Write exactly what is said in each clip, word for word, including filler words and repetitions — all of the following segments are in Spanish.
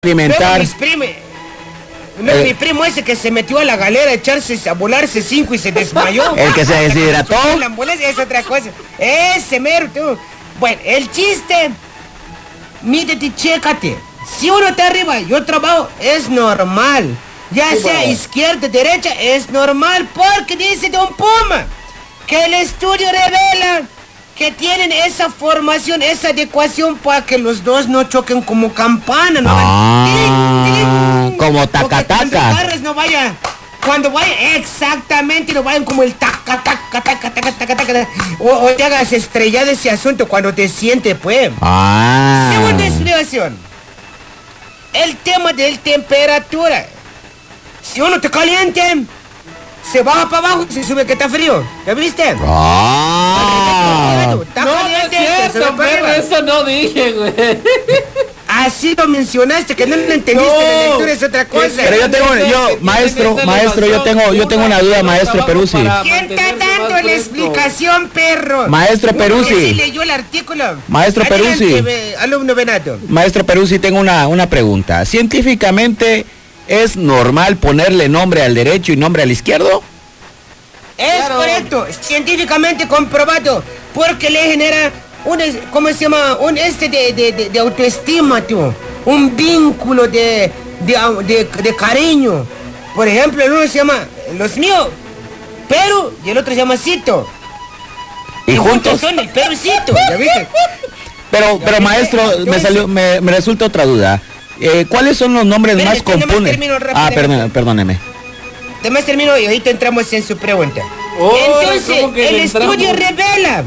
alimentar. Mis primos, no, el, mi primo ese que se metió a la galera a echarse, a volarse cinco y se desmayó. El que se deshidrató. La ambulancia es otra cosa. Ese mero, tú. Bueno, el chiste, mírate, chécate. Si uno está arriba y otro abajo, es normal. Ya sí, sea bueno. Izquierda, derecha, es normal. Porque dice Don Puma que el estudio revela que tienen esa formación, esa adecuación para que los dos no choquen como campana, ¿no? Ah, ¡tilín, tilín! Como taca-taca. Cuando agarres no vaya, cuando vaya, exactamente, no vayan como el taca, taca, taca, taca, taca, taca, o, o te hagas estrellar de ese asunto cuando te sientes, pues. Ah. Segunda explicación. El tema de la temperatura. Si uno te caliente, se baja para abajo y se sube que está frío. ¿Ya viste? Ah. Está no, caliente, no es cierto, pero eso no dije, güey. Así lo mencionaste, que no lo entendiste, no, la lectura es otra cosa. Pero yo tengo, yo, maestro, maestro, yo tengo, yo tengo una duda, maestro Peruzzi. ¿Quién está dando la explicación, perro? Maestro Peruzzi. Sí leyó el artículo. Maestro Peruzzi. Alumno Benato. Maestro Peruzzi, tengo una, una pregunta. ¿Científicamente es normal ponerle nombre al derecho y nombre al izquierdo? Es claro. Correcto, científicamente comprobado, porque le genera un, ¿cómo se llama? Un este de, de, de, de autoestima, tú. Un vínculo de, de, de, de cariño. Por ejemplo, el uno se llama, los míos, Perú, y el otro se llama Cito. Y, y juntos son el Perucito, ¿ya viste? Pero, pero ¿Ya maestro, viste? me salió, me, me resulta otra duda. Eh, ¿Cuáles son los nombres Pero más comunes? Ah, perdón, perdóneme. Además termino y ahorita entramos en su pregunta. Oh, entonces, el estudio revela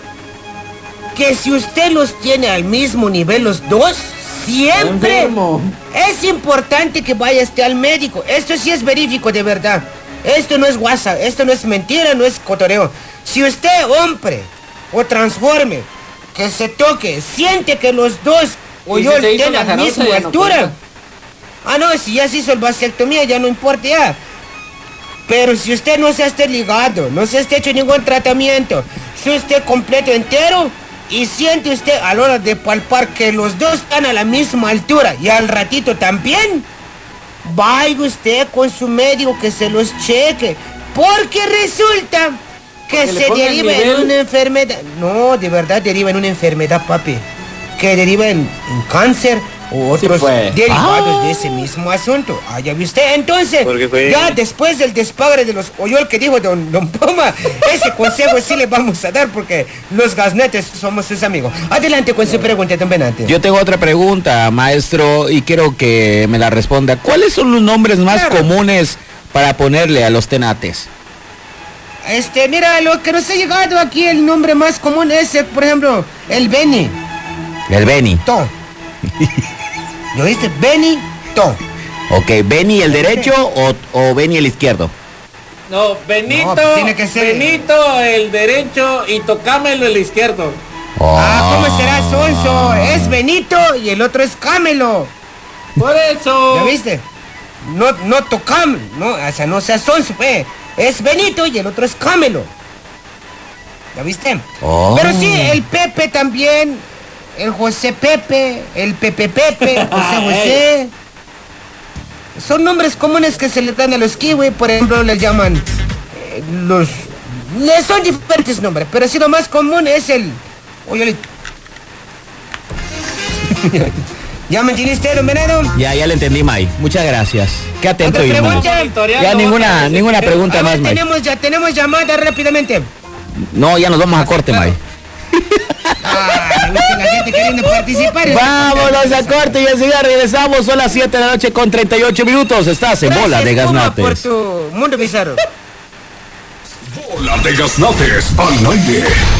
que si usted los tiene al mismo nivel los dos, siempre Enfermo. Es importante que vaya usted al médico. Esto sí es verífico de verdad. Esto no es WhatsApp, esto no es mentira, no es cotoreo. Si usted, hombre, o transforme, que se toque, siente que los dos o yo si tienen la misma altura. No ah, no, si ya se hizo el vasectomía, ya no importa ya. Pero si usted no se esté ligado, no se esté hecho ningún tratamiento, si usted completo entero y siente usted a la hora de palpar que los dos están a la misma altura y al ratito también, vaya usted con su médico que se los cheque, porque resulta que se deriva en una enfermedad. No, de verdad deriva en una enfermedad, papi, que deriva en, en cáncer o otros sí, pues. derivados ah. de ese mismo asunto. Ah, ya vi usted. Entonces, ya después del despagre de los oyol que dijo don, don Poma, ese consejo sí le vamos a dar porque los gaznetes somos sus amigos. Adelante con su pregunta, don Benante. Yo tengo otra pregunta, maestro, y quiero que me la responda. ¿Cuáles son los nombres más claro. comunes para ponerle a los tenates? Este, mira, lo que nos ha llegado aquí, el nombre más común es, por ejemplo, el Beni. El Beni. To. ¿Lo viste? Benito. Ok, ¿Beni el derecho o, o Beni el izquierdo? No, Benito, no, pues tiene que ser Benito el derecho y Tocámelo el izquierdo. Oh. Ah, ¿cómo será sonso? Es Benito y el otro es Cámelo. Por eso. ¿Ya viste? No, no Tocam, no, o sea, no sea sonso, pues. Es Benito y el otro es Cámelo. ¿Ya viste? Oh. Pero sí, el Pepe también. El José Pepe, el Pepe Pepe, José José. Son nombres comunes que se le dan a los kiwi, por ejemplo, les llaman eh, los... Les son diferentes nombres, pero sí lo más común es el... Oye, ¿ya me entendiste, don Venado? Ya, ya le entendí, May. Muchas gracias. Qué atento y pregunta? Ya ninguna, ninguna pregunta a más, ver, May. Tenemos, ya tenemos llamada rápidamente. No, ya nos vamos a corte, May. Ah, la gente queriendo participar. Vámonos a corte y enseguida regresamos. Son las siete de la noche con treinta y ocho minutos. Estás en Gracias, Bola de Gaznates. Por tu mundo bizarro. Bola de Gaznates al aire.